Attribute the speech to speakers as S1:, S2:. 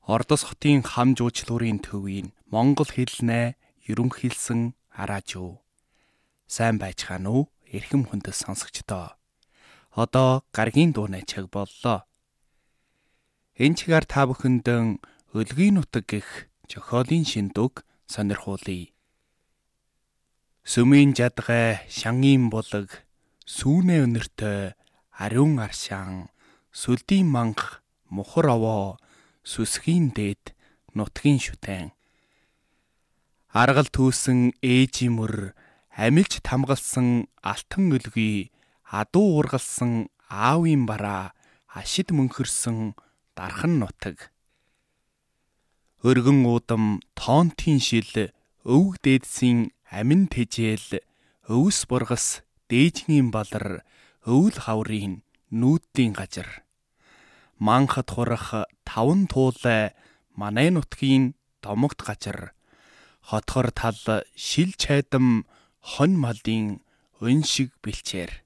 S1: Ордос хотын хам жуучлуурын төвийн монгол хэлнээ ерөнхийлсөн араажуу. Сайн байцгаана уу? Эрхэм хүндэт сонсогчдоо. Одоо гаргийн дууны цаг боллоо. Энэ чигээр та бүхэндээ өлгийн нутаг гэх зохиолын шиндэг сонирхуулъя. Сүмийн жадгай, шангийн булаг, сүүнэ өнөртөө, ариун аршаан, сүлдийн манх, мухар овоо, сүсгийн дээд, нутгийн шүтэн. Аргал түүсэн ээжийн мөр, амилж тамгалсан алтан өлгий, адуу ургалсан аавын бараа, ашид мөнхөрсөн дархан нутаг. Өргөн уудам, тоонтын шил, өвөг дээдсийн амин тэжээл, өвс бургас, дээжгийн балар, өвөл хаврын нүүдлийн газар. Манхад хурах таван туулай, манай нутгийн домогт газар. Хотхор тал, шил чайдам, хонь малын өн шиг бэлчээр.